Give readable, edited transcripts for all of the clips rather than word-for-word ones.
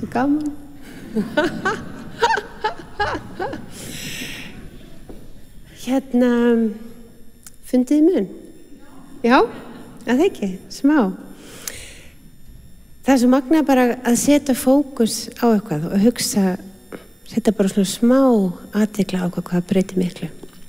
svo gaman. Fundið þið mun? Já, það ekki, smá. Það svo magnað bara að setja fókus á eitthvað og hugsa, setja bara svona smá athygli á hvað breytir miklu.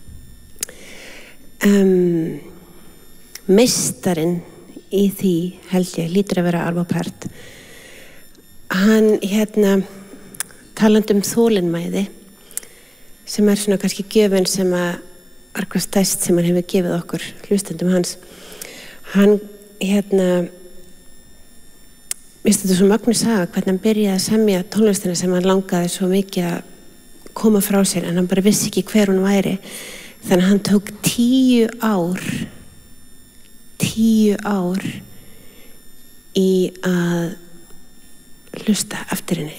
Meistarinn í því, held ég, lítur að vera Arvo Pärt. Hann, talandi þolinmæði, sem svona kannski gjöfin sem var hvað stærst sem hann hefur gefið okkur, hlustendum hans. Hann, mér þetta svo mögnuð saga, hvernig hann byrjaði að semja tónlistina sem hann langaði svo mikið að koma frá sér, en hann bara vissi ekki hver hún væri. Þannig að hann tók 10 ár í að hlusta eftir henni.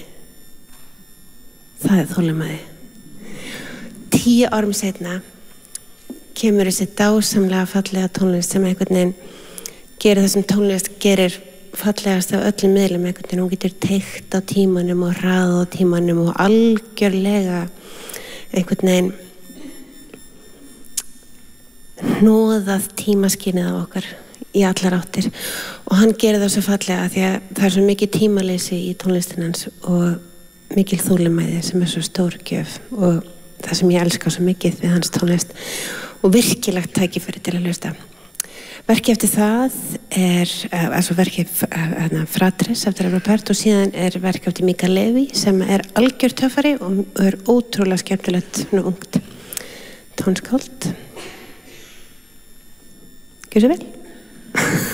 Það þolinmæði. 10 árum seinna kemur þessi dásamlega fallega tónlist sem einhvern veginn gerir það sem tónlist gerir fallegast af öllum miðlum einhvern veginn. Hún getur teygt á tímanum og hraðað á tímanum og algjörlega einhvern veginn hnoðað tímaskynið af okkar í allar áttir. Og hann gerir það svo fallega því að það svo mikið tímaleysi í tónlistin hans og mikil þolinmæði sem svo stór gjöf og það sem ég elska svo mikið við hans tónlist og virkilegt tækifæri til að hlusta. Verkið eftir það svo verkið Fratres eftir Arvo Pärt og síðan verkið eftir Mika Levi sem algjör töffari og ótrúlega skemmtilegt ungt tónskáld. Gjörðu svo vel.